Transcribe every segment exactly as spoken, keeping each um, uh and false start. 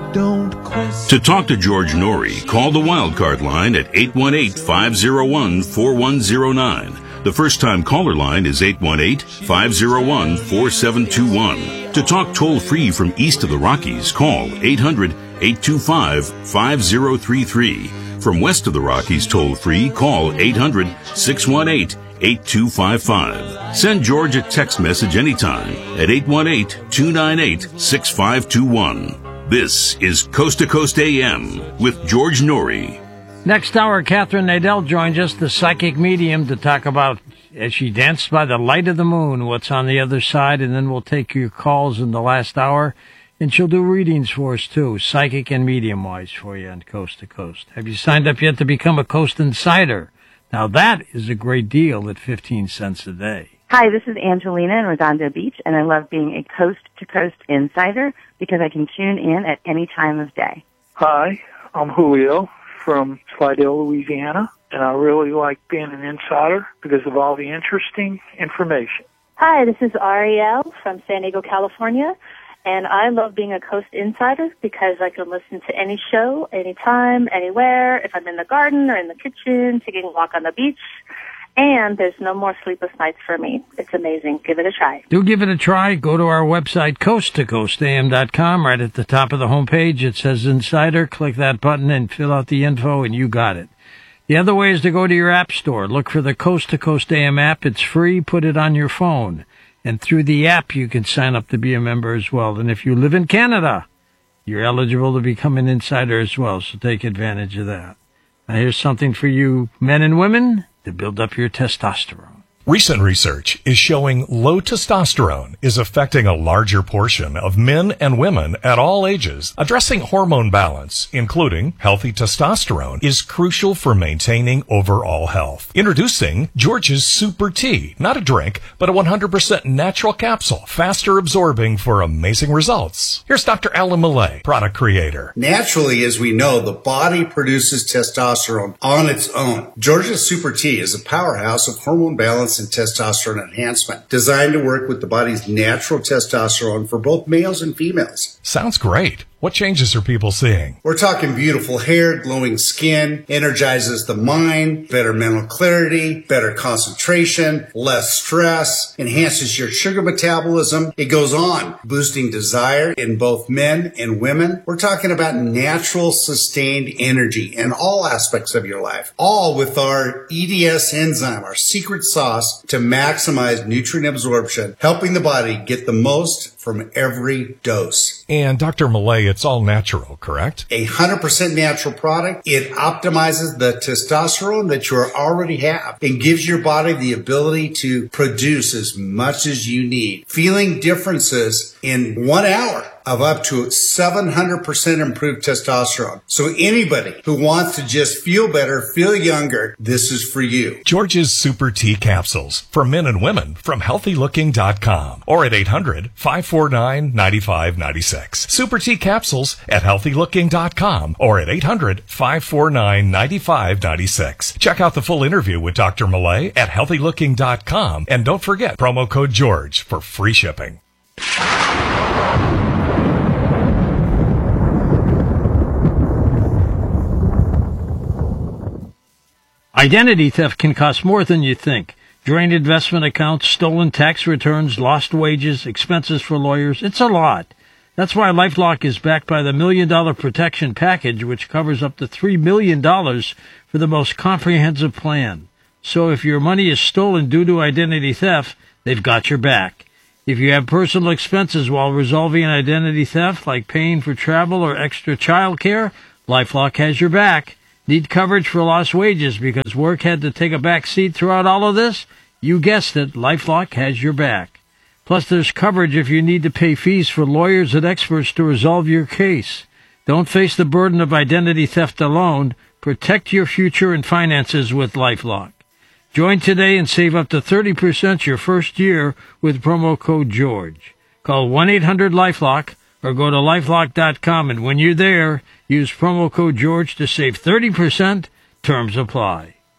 Don't question. To talk to George Norrie, call the Wildcard line at eight one eight, five oh one, four one oh nine. The first-time caller line is eight one eight, five oh one, four seven two one. To talk toll-free from east of the Rockies, call eight hundred, eight two five, five oh three three. From west of the Rockies toll-free, call eight hundred, six one eight, eight two five five. Send George a text message anytime at eight one eight, two nine eight, six five two one. This is Coast to Coast A M with George Norrie. Next hour, Catherine Nadell joins us, the psychic medium, to talk about, as she danced by the light of the moon, what's on the other side, and then we'll take your calls in the last hour, and she'll do readings for us, too, psychic and medium-wise for you on Coast to Coast. Have you signed up yet to become a Coast Insider? Now, that is a great deal at fifteen cents a day. Hi, this is Angelina in Redondo Beach, and I love being a coast-to-coast insider because I can tune in at any time of day. Hi, I'm Julio from Slidell, Louisiana, and I really like being an insider because of all the interesting information. Hi, this is Ariel from San Diego, California, and I love being a Coast Insider because I can listen to any show, anytime, anywhere, if I'm in the garden or in the kitchen, taking a walk on the beach. And there's no more sleepless nights for me. It's amazing. Give it a try. Do give it a try. Go to our website, coast to coast a m dot com. Right at the top of the homepage, it says Insider. Click that button and fill out the info, and you got it. The other way is to go to your app store. Look for the Coast to Coast A M app. It's free. Put it on your phone. And through the app, you can sign up to be a member as well. And if you live in Canada, you're eligible to become an insider as well, so take advantage of that. Now, here's something for you men and women to build up your testosterone. Recent research is showing low testosterone is affecting a larger portion of men and women at all ages. Addressing hormone balance, including healthy testosterone, is crucial for maintaining overall health. Introducing George's Super Tea, not a drink, but a one hundred percent natural capsule, faster absorbing for amazing results. Here's Doctor Alan Millay, product creator. Naturally, as we know, the body produces testosterone on its own. George's Super Tea is a powerhouse of hormone balance and testosterone enhancement, designed to work with the body's natural testosterone for both males and females. Sounds great. What changes are people seeing? We're talking beautiful hair, glowing skin, energizes the mind, better mental clarity, better concentration, less stress, enhances your sugar metabolism. It goes on, boosting desire in both men and women. We're talking about natural, sustained energy in all aspects of your life, all with our E D S enzyme, our secret sauce to maximize nutrient absorption, helping the body get the most from every dose. And Doctor Millay, it's all natural, correct? A one hundred percent natural product. It optimizes the testosterone that you already have and gives your body the ability to produce as much as you need. Feeling differences in one hour of up to seven hundred percent improved testosterone. So anybody who wants to just feel better, feel younger, this is for you. George's Super Tea Capsules for men and women from healthy looking dot com or at eight hundred, five four nine, nine five nine six. Super Tea Capsules at healthy looking dot com or at eight hundred, five four nine, nine five nine six. Check out the full interview with Doctor Millay at healthy looking dot com and don't forget promo code George for free shipping. Identity theft can cost more than you think. Drained investment accounts, stolen tax returns, lost wages, expenses for lawyers. It's a lot. That's why LifeLock is backed by the Million Dollar Protection Package, which covers up to three million dollars for the most comprehensive plan. So if your money is stolen due to identity theft, they've got your back. If you have personal expenses while resolving an identity theft, like paying for travel or extra child care, LifeLock has your back. Need coverage for lost wages because work had to take a back seat throughout all of this? You guessed it, LifeLock has your back. Plus, there's coverage if you need to pay fees for lawyers and experts to resolve your case. Don't face the burden of identity theft alone. Protect your future and finances with LifeLock. Join today and save up to thirty percent your first year with promo code George. Call one eight hundred LifeLock or go to lifelock dot com, and when you're there, use promo code George to save thirty percent. Terms apply.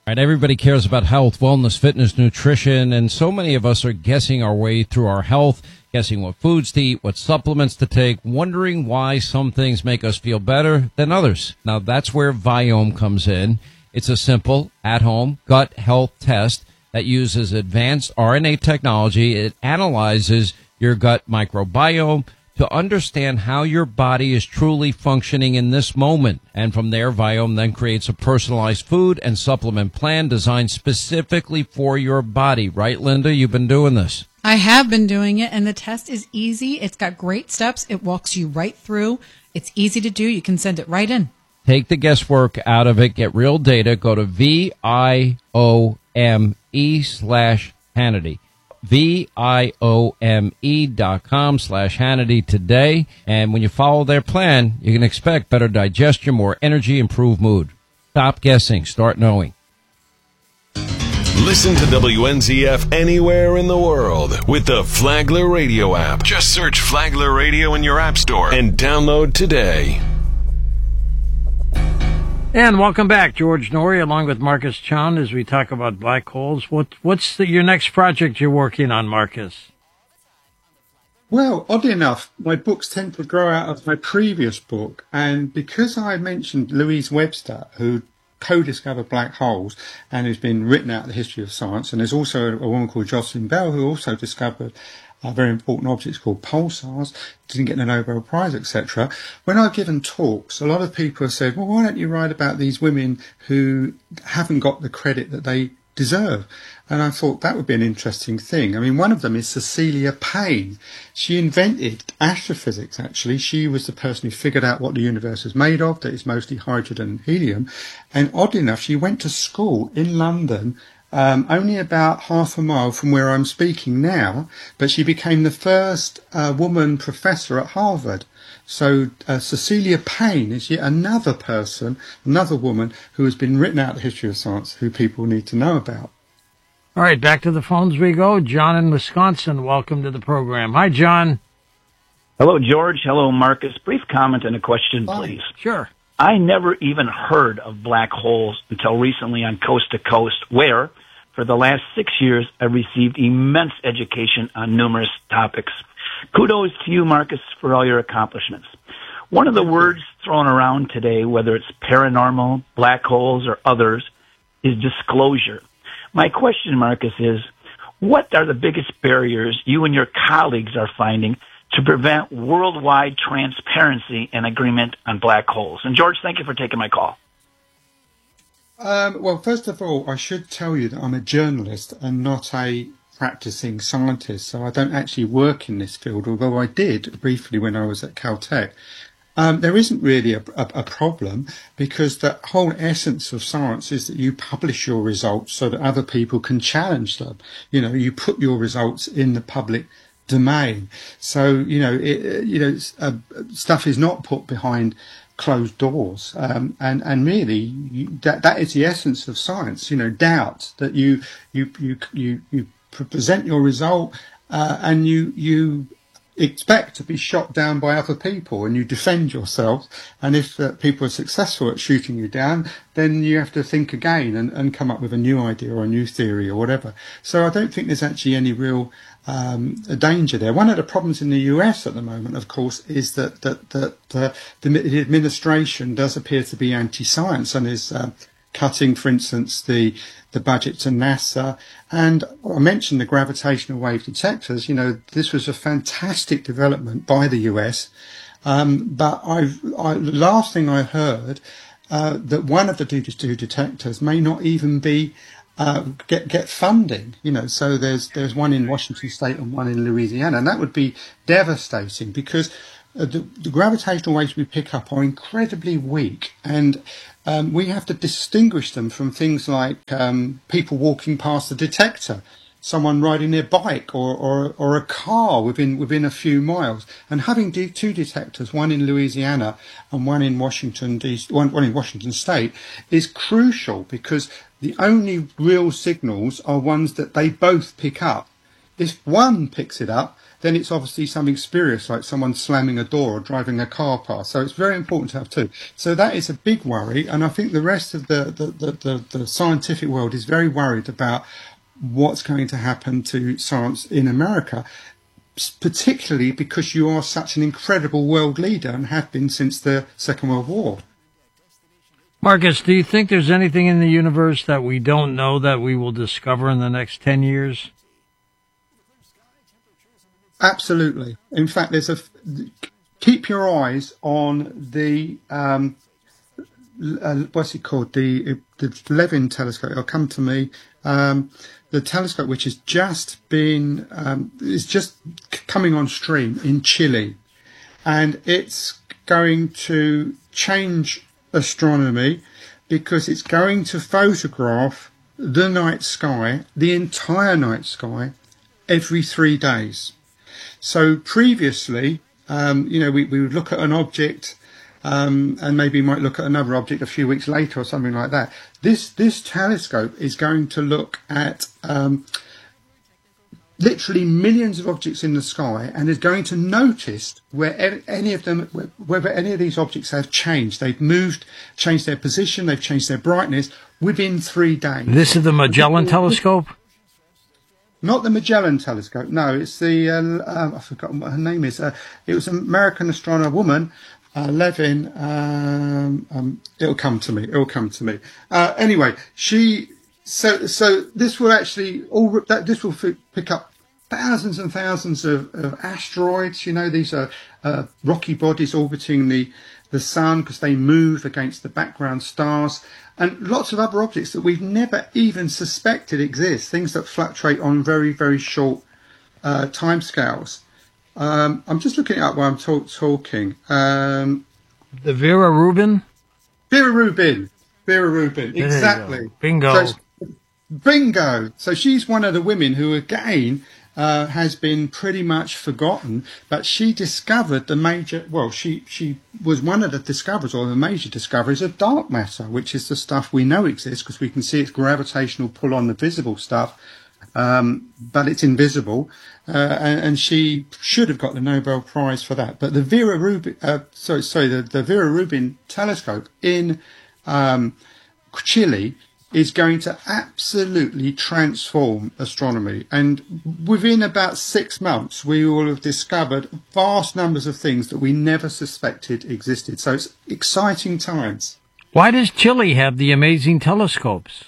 Right, everybody cares about health, wellness, fitness, nutrition, and so many of us are guessing our way through our health, guessing what foods to eat, what supplements to take, wondering why some things make us feel better than others. Now, that's where Viome comes in. It's a simple, at-home gut health test that uses advanced R N A technology. It analyzes your gut microbiome to understand how your body is truly functioning in this moment. And from there, Viome then creates a personalized food and supplement plan designed specifically for your body. Right, Linda? You've been doing this. I have been doing it, and the test is easy. It's got great steps. It walks you right through. It's easy to do. You can send it right in. Take the guesswork out of it. Get real data. Go to V I O M E slash Hannity. V-I-O-M-E dot com slash Hannity today. And when you follow their plan, you can expect better digestion, more energy, improved mood. Stop guessing. Start knowing. Listen to W N Z F anywhere in the world with the Flagler Radio app. Just search Flagler Radio in your app store and download today. And welcome back, George Noory, along with Marcus Chown, as we talk about black holes. What, what's the, your next project you're working on, Marcus? Well, oddly enough, my books tend to grow out of my previous book. And because I mentioned Louise Webster, who co-discovered black holes and who's been written out the history of science, and there's also a woman called Jocelyn Bell who also discovered a very important objects called pulsars, didn't get the Nobel Prize, et cetera. When I've given talks, a lot of people have said, well, why don't you write about these women who haven't got the credit that they deserve? And I thought that would be an interesting thing. I mean, one of them is Cecilia Payne. She invented astrophysics, actually. She was the person who figured out what the universe is made of, that it's mostly hydrogen and helium. And oddly enough, she went to school in London, Um, only about half a mile from where I'm speaking now, but she became the first uh, woman professor at Harvard. So uh, Cecilia Payne is yet another person, another woman who has been written out the history of science, who people need to know about. All right, back to the phones we go. John in Wisconsin, welcome to the program. Hi, John. Hello, George. Hello, Marcus. Brief comment and a question, please. Sure. I never even heard of black holes until recently on Coast to Coast, where, for the last six years, I've received immense education on numerous topics. Kudos to you, Marcus, for all your accomplishments. One of the words thrown around today, whether it's paranormal, black holes, or others, is disclosure. My question, Marcus, is what are the biggest barriers you and your colleagues are finding to prevent worldwide transparency and agreement on black holes? And George, thank you for taking my call. Um, well, first of all, I should tell you that I'm a journalist and not a practicing scientist, so I don't actually work in this field, although I did briefly when I was at Caltech. Um, there isn't really a, a, a problem, because the whole essence of science is that you publish your results so that other people can challenge them. You know, you put your results in the public domain. So, you know, it, you know, uh, stuff is not put behind closed doors. Um, and, and really you, that, that is the essence of science, you know, doubt that you, you, you, you, you present your result, uh, and you, you expect to be shot down by other people, and you defend yourself. And if uh, people are successful at shooting you down, then you have to think again and, and come up with a new idea or a new theory or whatever. So I don't think there's actually any real um, danger there. One of the problems in the U S at the moment, of course, is that that, that uh, the, the administration does appear to be anti-science and is uh, cutting, for instance, the the budget to NASA. And I mentioned the gravitational wave detectors. You know, this was a fantastic development by the U S. Um, but I've, I, the last thing I heard, uh, that one of the two detectors may not even be uh, get get funding. You know, so there's there's one in Washington State and one in Louisiana, and that would be devastating, because uh, the, the gravitational waves we pick up are incredibly weak, and Um, we have to distinguish them from things like um, people walking past the detector, someone riding their bike, or, or, or a car within within a few miles. And having de- two detectors, one in Louisiana and one in Washington D C, one, one in Washington State, is crucial, because the only real signals are ones that they both pick up. If one picks it up, then it's obviously something spurious, like someone slamming a door or driving a car past. So it's very important to have two. So that is a big worry, and I think the rest of the, the, the, the, the scientific world is very worried about what's going to happen to science in America, particularly because you are such an incredible world leader and have been since the Second World War. Marcus, do you think there's anything in the universe that we don't know that we will discover in the next ten years? Absolutely. In fact, there's a keep your eyes on the um, uh, what's it called? The the Levin telescope. It'll come to me. Um, the telescope, which has just been um, is just coming on stream in Chile, and it's going to change astronomy because it's going to photograph the night sky, the entire night sky, every three days. So previously, um, you know, we, we would look at an object um, and maybe might look at another object a few weeks later or something like that. This this telescope is going to look at um, literally millions of objects in the sky and is going to notice where any of them, whether any of these objects have changed. They've moved, changed their position, they've changed their brightness within three days. This is the Magellan telescope? Not the Magellan telescope, no. It's the, uh, uh, I forgot what her name is. Uh, it was an American astronomer woman, uh, Levin. Um, um, it'll come to me, it'll come to me. Uh, anyway, she... So, so this will actually all that this will f- pick up thousands and thousands of, of asteroids. You know, these are uh, rocky bodies orbiting the the sun because they move against the background stars, and lots of other objects that we've never even suspected exist. Things that fluctuate on very very short uh, timescales. Um, I'm just looking it up while I'm talk- talking. Um, the Vera Rubin. Vera Rubin. Vera Rubin. Exactly. Bingo. So Bingo! So she's one of the women who, again, uh, has been pretty much forgotten, but she discovered the major, well, she, she was one of the discoverers, or the major discoveries of dark matter, which is the stuff we know exists because we can see its gravitational pull on the visible stuff, um, but it's invisible, uh, and, and she should have got the Nobel Prize for that. But the Vera Rubin, uh, sorry, sorry, the, the Vera Rubin telescope in um, Chile is going to absolutely transform astronomy. And within about six months, we will have discovered vast numbers of things that we never suspected existed. So it's exciting times. Why does Chile have the amazing telescopes?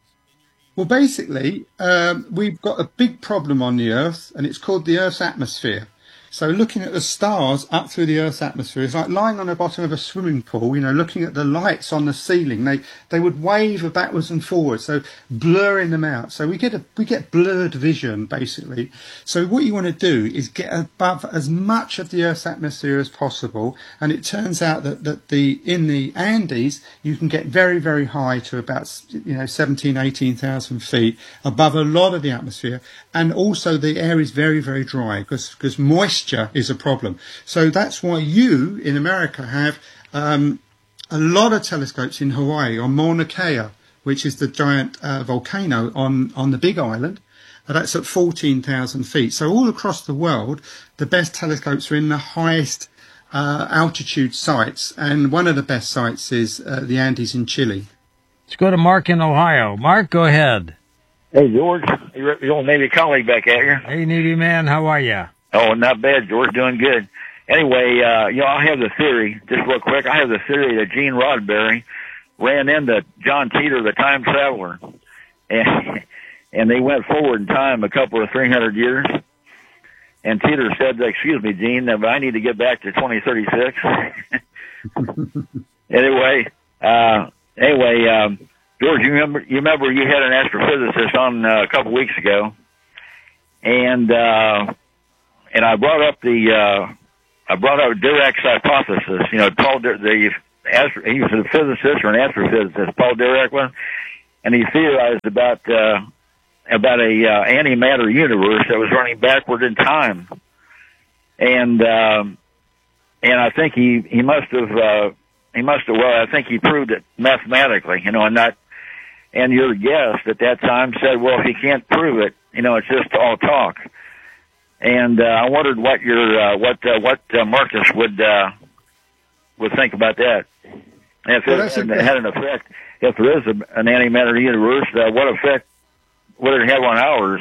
Well, basically, um, we've got a big problem on the Earth, and it's called the Earth's atmosphere. So looking at the stars up through the Earth's atmosphere is like lying on the bottom of a swimming pool, you know, looking at the lights on the ceiling. They they would wave backwards and forwards, so blurring them out. So we get a we get blurred vision, basically. So what you want to do is get above as much of the Earth's atmosphere as possible. And it turns out that, that the in the Andes, you can get very, very high to about, you know, seventeen, eighteen thousand feet above a lot of the atmosphere. And also the air is very, very dry because because moisture is a problem. So that's why you in America have um, a lot of telescopes in Hawaii on Mauna Kea, which is the giant uh, volcano on, on the Big Island. And that's at fourteen thousand feet. So all across the world, the best telescopes are in the highest uh, altitude sites. And one of the best sites is uh, the Andes in Chile. Let's go to Mark in Ohio. Mark, go ahead. Hey, George. You're your old Navy colleague back at you. Hey, Navy man. How are you? Oh, not bad, George. Doing good. Anyway, uh, you know, I have the theory, just real quick, I have the theory that Gene Roddenberry ran into John Teeter, the time traveler, and and they went forward in time a couple or three hundred years. And Teeter said, excuse me, Gene, but I need to get back to twenty thirty-six. anyway, uh, anyway, um, George, you remember, you remember you had an astrophysicist on uh, a couple weeks ago, and, uh, and I brought up the, uh, I brought up Dirac's hypothesis. You know, Paul, Dir- the, astro- he was a physicist or an astrophysicist, Paul Dirac was, and he theorized about, uh, about a, uh, antimatter universe that was running backward in time. And, um, and I think he, he must have, uh, he must have, well, I think he proved it mathematically, you know, and not, and your guest at that time said, well, if he can't prove it, you know, it's just all talk. and uh, I wondered what your uh, what uh, what uh, Marcus would uh, would think about that. And if Well, it, that's a- had an effect, if there is a, an antimatter universe, uh, what effect would it have on ours?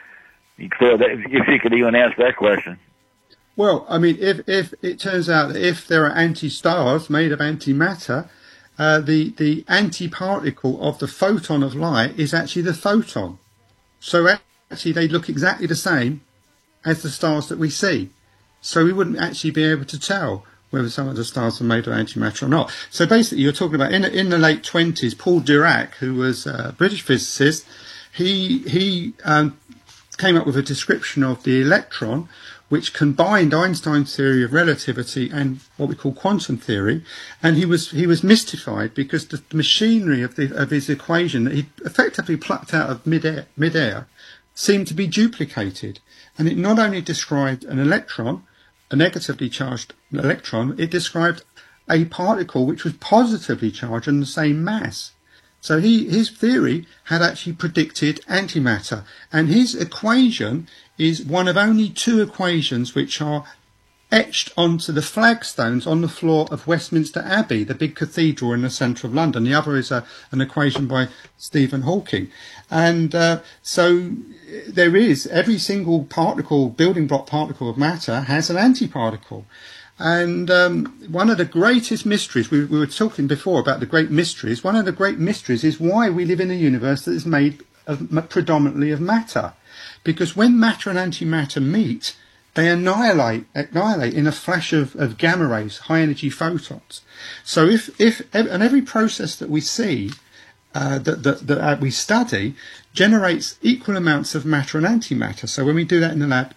So that, if you could even ask that question. Well, I mean, if, if it turns out that if there are anti-stars made of antimatter, uh, the, the antiparticle of the photon of light is actually the photon. So actually they look exactly the same as the stars that we see. So we wouldn't actually be able to tell whether some of the stars are made of antimatter or not. So basically you're talking about in, in the late twenties, Paul Dirac, who was a British physicist, he, he um, came up with a description of the electron which combined Einstein's theory of relativity and what we call quantum theory, and he was he was mystified because the machinery of the of his equation that he effectively plucked out of midair midair seemed to be duplicated, and it not only described an electron, a negatively charged electron, it described a particle which was positively charged and the same mass. So he, his theory had actually predicted antimatter, and his equation is one of only two equations which are etched onto the flagstones on the floor of Westminster Abbey, the big cathedral in the centre of London. The other is a, an equation by Stephen Hawking. And uh, so there is, every single particle, building block particle of matter has an antiparticle. And um, one of the greatest mysteries, we, we were talking before about the great mysteries, one of the great mysteries is why we live in a universe that is made of, predominantly of matter. Because when matter and antimatter meet, they annihilate annihilate in a flash of, of gamma rays, high energy photons. So if, if and every process that we see, uh, that, that, that we study, generates equal amounts of matter and antimatter. So when we do that in the lab,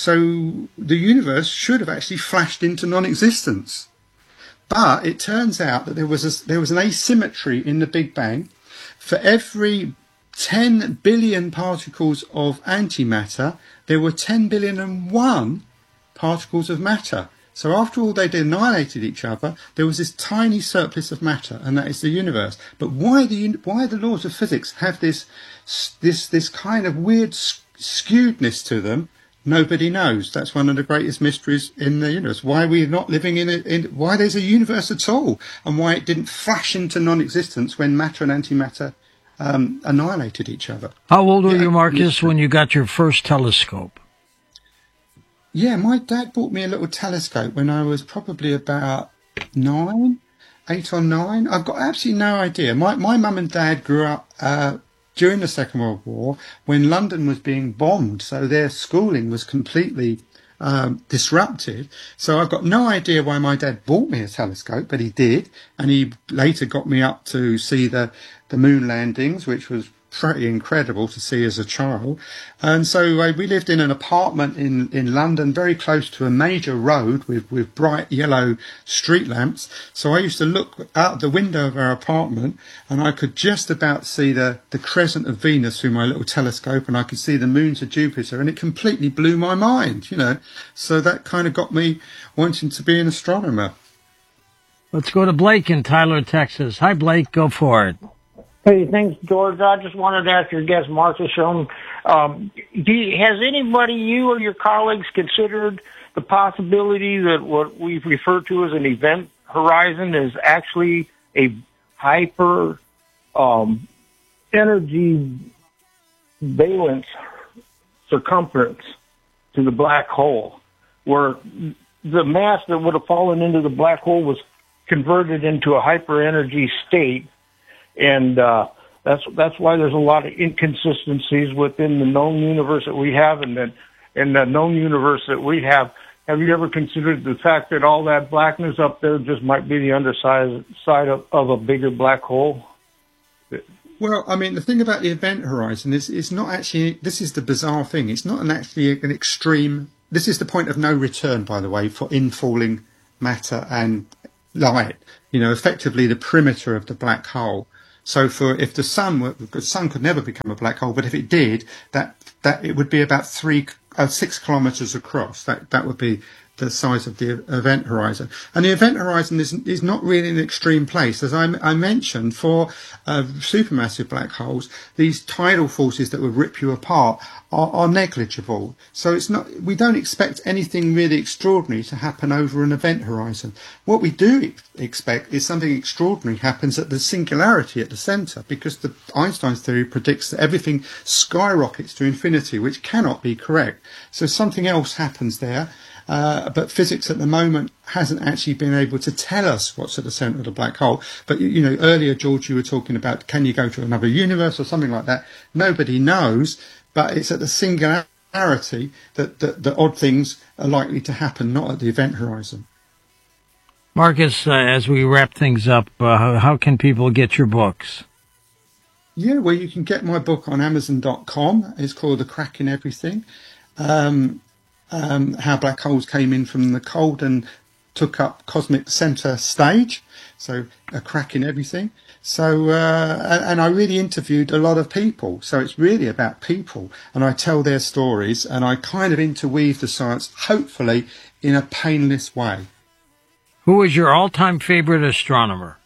so the universe should have actually flashed into non-existence. But it turns out that there was a, there was an asymmetry in the Big Bang. For every ten billion particles of antimatter, there were ten billion and one particles of matter. So after all they'd annihilated each other, there was this tiny surplus of matter, and that is the universe. But why the why the laws of physics have this this this kind of weird skewedness to them, nobody knows. That's one of the greatest mysteries in the universe. Why we're not living in, a, in why there's a universe at all, and why it didn't flash into non-existence when matter and antimatter um, annihilated each other. How old were Yeah, you, Marcus, mystery. when you got your first telescope? Yeah, my dad bought me a little telescope when I was probably about nine, eight or nine. I've got absolutely no idea. My my mum and dad grew up uh, during the Second World War when London was being bombed, so their schooling was completely um, disrupted. So I've got no idea why my dad bought me a telescope, but he did, and he later got me up to see the the moon landings, which was pretty incredible to see as a child. And so uh, we lived in an apartment in, in London, very close to a major road with, with bright yellow street lamps. So I used to look out the window of our apartment and I could just about see the, the crescent of Venus through my little telescope, and I could see the moons of Jupiter, and it completely blew my mind, you know. So that kind of got me wanting to be an astronomer. Let's go to Blake in Tyler, Texas. Hi, Blake. Go for it. Hey, thanks, George. I just wanted to ask your guest, Marcus, um, um, do you, has anybody, you or your colleagues, considered the possibility that what we refer to as an event horizon is actually a hyper um, energy valence circumference to the black hole, where the mass that would have fallen into the black hole was converted into a hyper energy state? And uh, that's that's why there's a lot of inconsistencies within the known universe that we have, and then in the known universe that we have. Have you ever considered the fact that all that blackness up there just might be the underside side of, of a bigger black hole? Well, I mean, the thing about the event horizon is it's not actually, this is the bizarre thing, it's not an actually an extreme, this is the point of no return, by the way, for infalling matter and light, you know, effectively the perimeter of the black hole. So for, if the sun were, the sun could never become a black hole, but if it did, that, that it would be about three, uh, six kilometers across. That, that would be the size of the event horizon. And the event horizon is, is not really an extreme place. As I, I mentioned, for uh, supermassive black holes, these tidal forces that would rip you apart are, are negligible. So it's not, we don't expect anything really extraordinary to happen over an event horizon. What we do expect is something extraordinary happens at the singularity at the centre, because the Einstein's theory predicts that everything skyrockets to infinity, which cannot be correct. So something else happens there. Uh, but physics at the moment hasn't actually been able to tell us what's at the centre of the black hole. But, you know, earlier, George, you were talking about, can you go to another universe or something like that? Nobody knows, but it's at the singularity that, that the odd things are likely to happen, not at the event horizon. Marcus, uh, as we wrap things up, uh, how, how can people get your books? Yeah, well, you can get my book on Amazon dot com. It's called The Crack in Everything. Um... Um, how black holes came in from the cold and took up cosmic center stage. So a crack in everything. So, uh, and, and I really interviewed a lot of people. So it's really about people, and I tell their stories, and I kind of interweave the science, hopefully in a painless way. Who is your all-time favorite astronomer?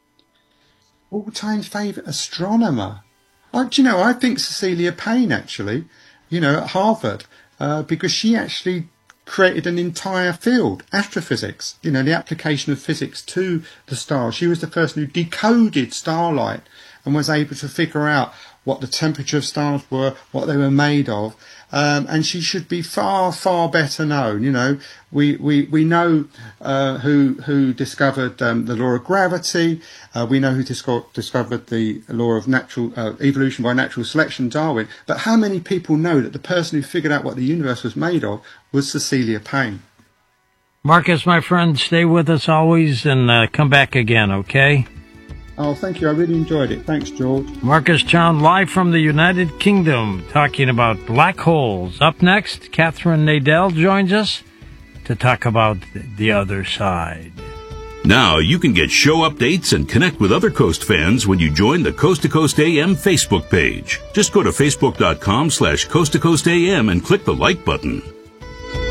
All-time favorite astronomer? I, do you know, I think Cecilia Payne, actually, you know, at Harvard. Uh, because she actually created an entire field, astrophysics, you know, the application of physics to the stars. She was the person who decoded starlight and was able to figure out what the temperature of stars were, what they were made of. Um, and she should be far, far better known. You know, we, we, we know uh, who who discovered um, the law of gravity. Uh, we know who disco- discovered the law of natural uh, evolution by natural selection, Darwin. But how many people know that the person who figured out what the universe was made of was Cecilia Payne? Marcus, my friend, stay with us always and uh, come back again, okay? Oh, thank you. I really enjoyed it. Thanks, George. Marcus Chown, live from the United Kingdom, talking about black holes. Up next, Catherine Nadell joins us to talk about the other side. Now you can get show updates and connect with other Coast fans when you join the Coast to Coast A M Facebook page. Just go to facebook dot com slash Coast to Coast A M and click the like button.